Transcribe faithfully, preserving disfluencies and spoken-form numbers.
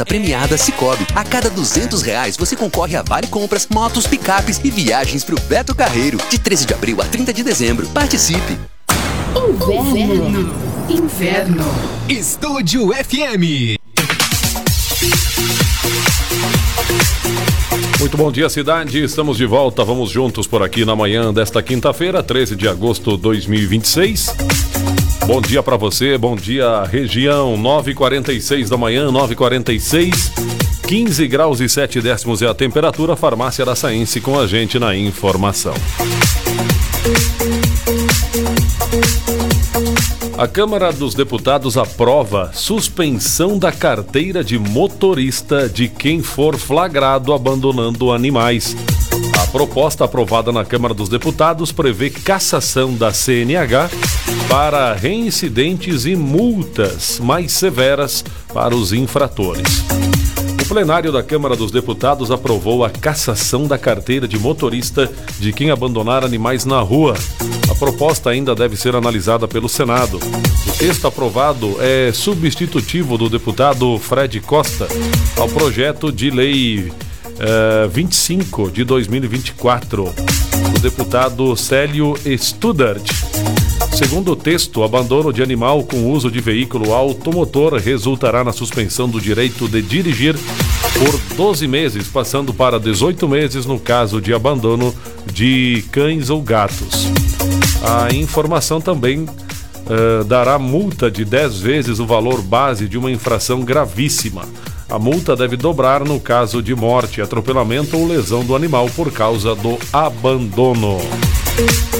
Premiada Cicobi. A cada duzentos reais você concorre a vale compras, motos, picapes e viagens pro Beto Carreiro. De treze de abril a trinta de dezembro. Participe! Inverno. Inverno. Estúdio F M. Muito bom dia, cidade. Estamos de volta. Vamos juntos por aqui na manhã desta quinta-feira, treze de agosto de dois mil e vinte e seis. Bom dia para você, bom dia região, nove e quarenta e seis da manhã, nove e quarenta e seis, quinze graus e sete décimos é a temperatura. Farmácia Araçaense com a gente na informação. A Câmara dos Deputados aprova suspensão da carteira de motorista de quem for flagrado abandonando animais. A proposta aprovada na Câmara dos Deputados prevê cassação da C N H para reincidentes e multas mais severas para os infratores. O plenário da Câmara dos Deputados aprovou a cassação da carteira de motorista de quem abandonar animais na rua. A proposta ainda deve ser analisada pelo Senado. O texto aprovado é substitutivo do deputado Fred Costa ao projeto de lei Uh, vinte e cinco de dois mil e vinte e quatro, do deputado Célio Studart. Segundo o texto, o abandono de animal com uso de veículo automotor resultará na suspensão do direito de dirigir por doze meses, passando para dezoito meses no caso de abandono de cães ou gatos. A informação também uh, dará multa de dez vezes o valor base de uma infração gravíssima. A multa deve dobrar no caso de morte, atropelamento ou lesão do animal por causa do abandono.